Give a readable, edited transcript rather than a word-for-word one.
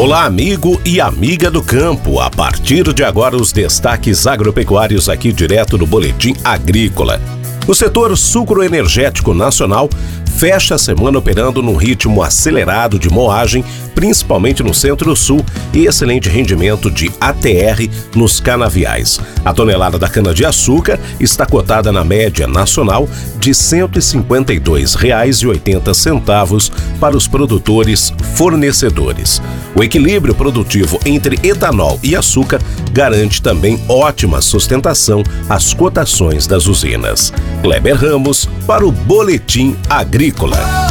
Olá, amigo e amiga do campo. A partir de agora, os destaques agropecuários aqui direto do Boletim Agrícola. O setor sucroenergético nacional fecha a semana operando num ritmo acelerado de moagem, principalmente no Centro-Sul, e excelente rendimento de ATR nos canaviais. A tonelada da cana-de-açúcar está cotada na média nacional de R$ 152,80 para os produtores fornecedores. O equilíbrio produtivo entre etanol e açúcar garante também ótima sustentação às cotações das usinas. Kleber Ramos para o Boletim Agrícola.